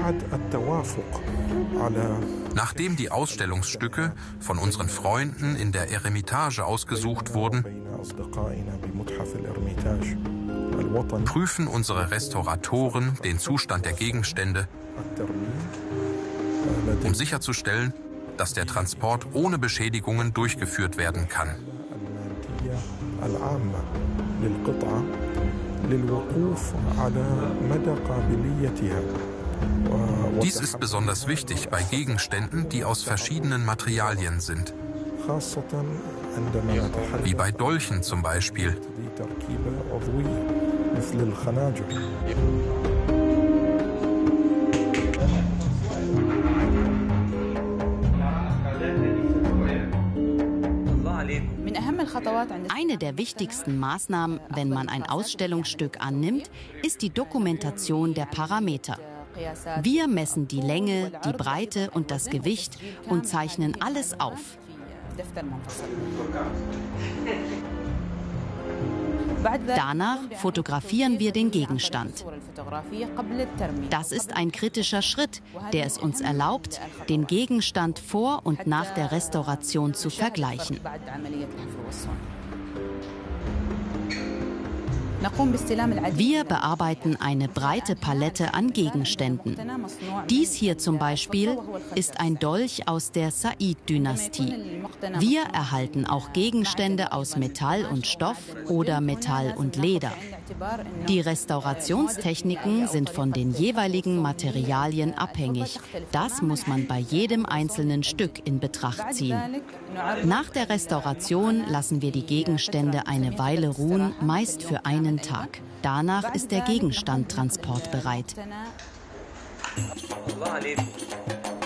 Nachdem die Ausstellungsstücke von unseren Freunden in der Eremitage ausgesucht wurden, prüfen unsere Restauratoren den Zustand der Gegenstände, um sicherzustellen, dass der Transport ohne Beschädigungen durchgeführt werden kann. Dies ist besonders wichtig bei Gegenständen, die aus verschiedenen Materialien sind, wie bei Dolchen zum Beispiel. Eine der wichtigsten Maßnahmen, wenn man ein Ausstellungsstück annimmt, ist die Dokumentation der Parameter. Wir messen die Länge, die Breite und das Gewicht und zeichnen alles auf. Danach fotografieren wir den Gegenstand. Das ist ein kritischer Schritt, der es uns erlaubt, den Gegenstand vor und nach der Restauration zu vergleichen. Wir bearbeiten eine breite Palette an Gegenständen. Dies hier zum Beispiel ist ein Dolch aus der Said-Dynastie. Wir erhalten auch Gegenstände aus Metall und Stoff oder Metall und Leder. Die Restaurationstechniken sind von den jeweiligen Materialien abhängig. Das muss man bei jedem einzelnen Stück in Betracht ziehen. Nach der Restauration lassen wir die Gegenstände eine Weile ruhen, meist für einen Tag. Danach ist der Gegenstand transportbereit.